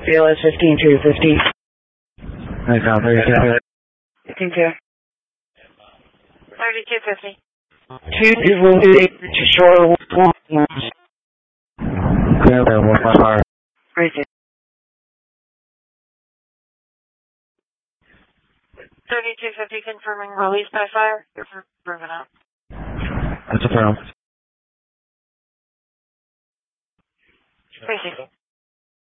BLS 15250. I got 32. 152. 3250. 2 shore 1. Clear there, 155. Right there. 3250 confirming release by fire. You're proven out. That's affirmed. Tracy.